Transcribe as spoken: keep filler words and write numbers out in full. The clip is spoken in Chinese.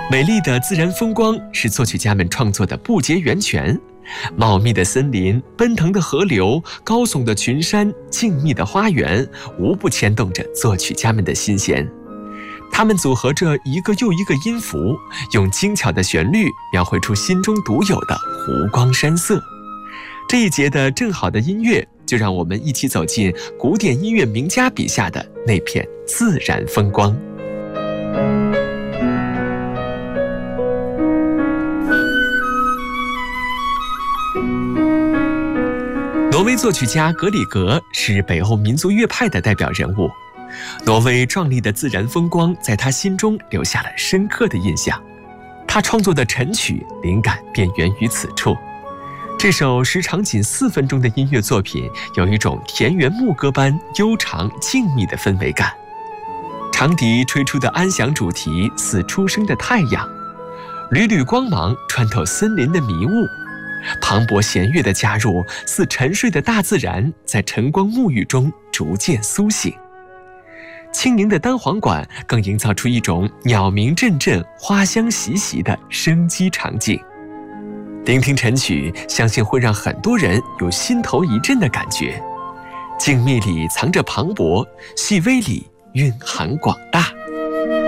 美丽的自然风光是作曲家们创作的不竭源泉。茂密的森林、奔腾的河流、高耸的群山、静谧的花园，无不牵动着作曲家们的心弦。它们组合着一个又一个音符，用精巧的旋律描绘出心中独有的湖光山色。这一节的正好的音乐，就让我们一起走进古典音乐名家笔下的那片自然风光。挪威作曲家格里格是北欧民族乐派的代表人物，挪威壮丽的自然风光在他心中留下了深刻的印象。他创作的晨曲灵感便源于此处。这首时长仅四分钟的音乐作品，有一种田园牧歌般悠长静谧的氛围感。长笛吹出的安详主题似初升的太阳，缕缕光芒穿透森林的迷雾。磅礴弦乐的加入，似沉睡的大自然在晨光沐浴中逐渐苏醒。轻盈的单簧管更营造出一种鸟鸣阵阵、花香习习的生机场景。聆听晨曲，相信会让很多人有心头一震的感觉。静谧里藏着磅礴，细微里蕴含广大。